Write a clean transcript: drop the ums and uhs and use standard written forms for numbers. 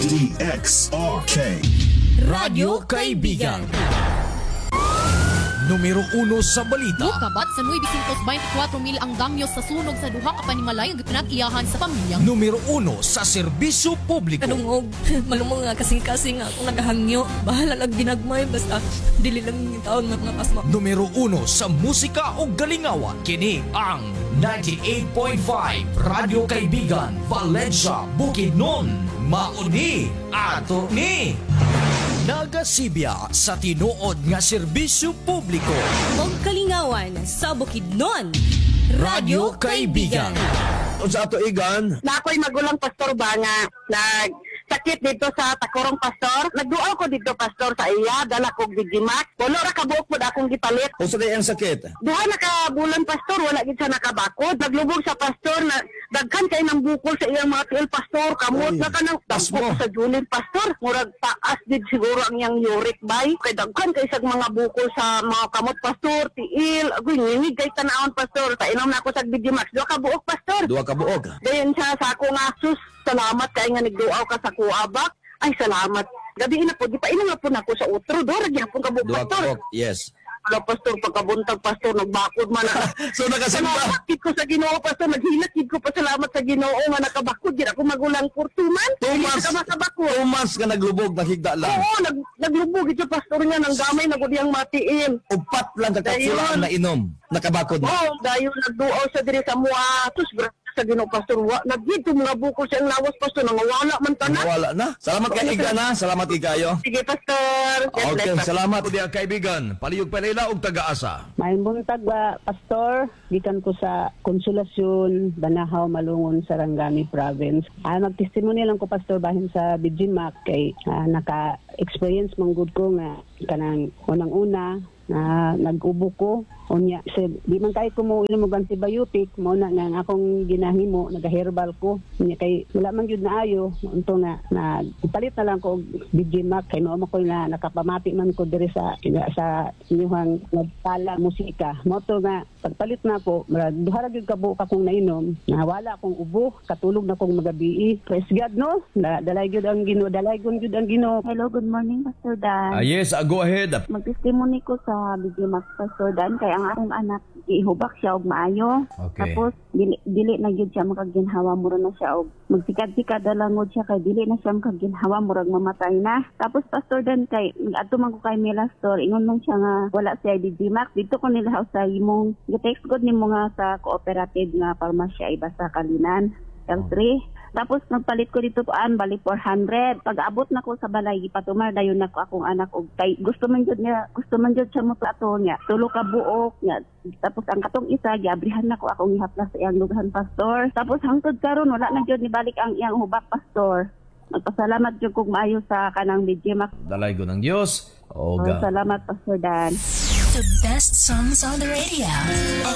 DXRK Radyo Kaibigan. Numero 1 sa balita. Mukabat sa 924,000 ang damyo sa sunog sa duha ka panimalay nga pinag-iyahan sa pamilyang. Numero 1 sa serbisyo publiko. Kanungog, malumong nga kasing-kasing nga akong nagahangyo. Bahala lang ginagmay, basta dili lang yung taon mga pasma. Numero 1 sa musika o galingawan. Kini ang 98.5 Radyo Kaibigan, Valencia, Bukidnon. Mauni ato ni Nagasibya sa tinuod nga serbisyo publiko. Og kalingawan sa Bukidnon. Radyo Kaibigan. Sa ato igan, Na ako'y magulang pastor ba nga nagsakit dito sa Tacorong pastor. Nagduaw ko dito pastor sa iya, dala ko gigimak. Wala ra kabuok po akong gipalit. kung sa ang sakit, Duha na ka bulan pastor, wala gid siya nakabakod. Naglubog sa pastor na daghan kay nang bukol sa iyang mga tiil pastor. Kamot Oy, na kanang tas mo. sa Julin pastor. Murag taas did siguro ang iyang uric bay. Kay daghan kay sa mga bukol sa mga kamot pastor, tiil. Agoy ngingig kay tanawon pastor. Sa inom na ako sa Bidimax. Duha ka buok pastor. duwa ka buog. Dayon siya sa ako nga, sus, salamat kay nga nagduaw ka sa kuabak. Ay, salamat. Gabi na po, di pa ina nga po na ako sa utro. Dora, gyapon ka po, Duwa ka pastor. buog, yes. Wala, pastor, pagkabuntag, pastor, nagbakod man na. So nakasimba. Salamat kid ko sa Ginoo, pastor. Naghilat kid ko pa salamat sa Ginoo nga nakabakod. Di ako magulang for 2 months. 2 months. Hindi ka makabakod. 2 months ka naglubog, naghigda lang. Oo, naglubog ito, pastor niya. Nang gamay na gudiyang matiin. Upat lang kakapsulaan na inom. Nakabakod na. Oo, dahil nagduaw sa diri sa mua. Sus, sa Ginoo, pastor. Nagdito mga bukol sa lawas, pastor. Nangawala man ka na. Nawala na. Salamat ka iga na. Salamat ikayo. Sige, pastor. God Okay, bless, pastor. salamat. Diya kaibigan, paliyog palila og taga-asa. May buntag ba, Pastor? Gikan ko sa Konsolasyon, Banahaw, Malungon, Sarangani Province. Magtestimony lang ko, Pastor, bahin sa Bijimak kay naka-experience mong good ko nga kanang unang-una na nag-ubo ko. Unya, di man kayo ko mo inom og antibiotic, mo na nga akong ginahimo, nag-herbal ko. Unya kay wala man gyud na ayo, unto na palit na lang ko og Bijimak kay mao ko na nakapamati man ko diri sa inyong nagtala musika. Mo to nga pagpalit na ko, duha ra gyud ka buok akong nainom, nawala akong ubo, katulog na akong magabi. Praise God, no? Dalay gyud ang Ginoo, dalay gyud ang Ginoo. Hello, good morning, Pastor Dan. Yes, go ahead. Mag-testimony ko sa Bijimak, Pastor Dan, kaya ang akong anak, ihubak siya og maayo. Okay. Tapos, dili na gyud siya makaginhawa, mura na siya og magsikad-sikad dalangod siya, kay dili na siya makaginhawa, murag mamatay na. Tapos, Pastor Dan, kay adto man ko kay Mila Store, ingon man siya nga wala siya Bijimak. Dito ko nila sa imong, gi-text god nimo nga sa cooperative nga parmasya iba sa Kalinan, L3. Tapos nagpalit ko dito bali 400. Pag-abot na ko sa balay gipatumar dayon nako akong anak og kay gusto man jud siya mo plato niya. Tulo ka buok niya. Tapos ang katong isa giabrihan nako akong ihaplas sa iyang lughan, pastor. Tapos hangtod karon wala na jud ni balik ang iyang hubak, pastor. Magpasalamat jud kog maayo sa kanang Bijimak. Dalay ko ng Diyos. Oga. Salamat, Pastor Dan. The best songs on the radio.